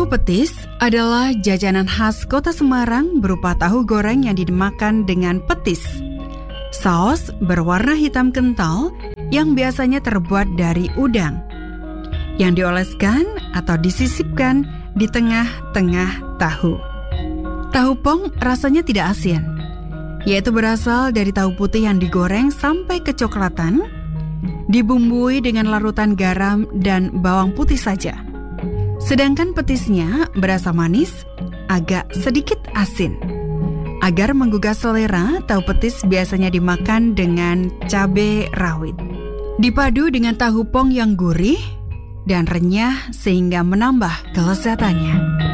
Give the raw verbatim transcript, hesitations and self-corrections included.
Tahu petis adalah jajanan khas kota Semarang berupa tahu goreng yang dimakan dengan petis. Saus berwarna hitam kental yang biasanya terbuat dari udang, yang dioleskan atau disisipkan di tengah-tengah tahu. Tahu pong rasanya tidak asin, yaitu berasal dari tahu putih yang digoreng sampai kecoklatan, dibumbui dengan larutan garam dan bawang putih saja. Sedangkan petisnya berasa manis, agak sedikit asin. Agar menggugah selera, tahu petis biasanya dimakan dengan cabai rawit. Dipadu dengan tahu pong yang gurih dan renyah sehingga menambah kelezatannya.